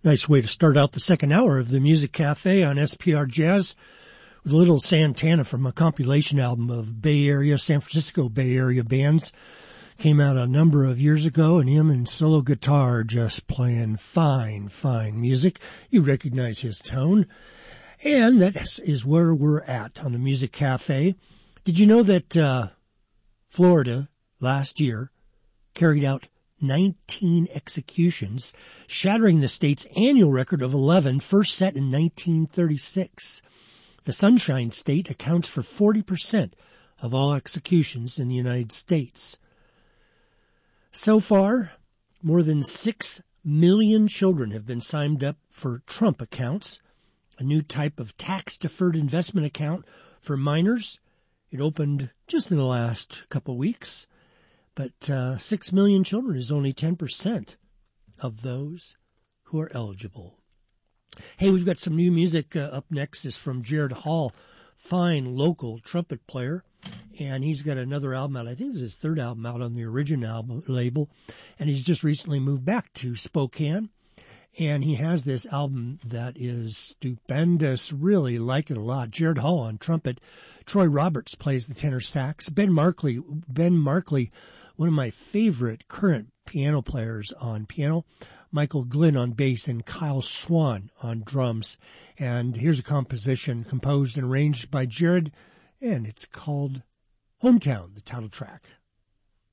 Nice way to start out the second hour of the Music Cafe on SPR Jazz with a little Santana from a compilation album of Bay Area, San Francisco Bay Area bands. Came out a number of years ago, and him and solo guitar just playing fine music. You recognize his tone. And that is where we're at on the Music Cafe. Did you know that Florida last year carried out 19 executions, shattering the state's annual record of 11, first set in 1936. The Sunshine State accounts for 40% of all executions in the United States. So far, more than 6 million children have been signed up for Trump accounts, a new type of tax-deferred investment account for minors. It opened just in the last couple weeks. But 6 million children is only 10% of those who are eligible. Hey, we've got some new music up next. This is from Jared Hall, fine local trumpet player. And he's got another album out. I think this is his third album out on the Origin album label. And he's just recently moved back to Spokane. And he has this album that is stupendous. Really like it a lot. Jared Hall on trumpet. Troy Roberts plays the tenor sax. Ben Markley, one of my favorite current piano players on piano, Michael Glynn on bass, and Kyle Swan on drums. And here's a composition composed and arranged by Jared, and it's called Hometown, the title track.